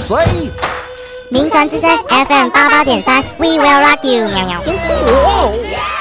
谁？ 名传之声 FM 88.3 We will rock you，喵喵。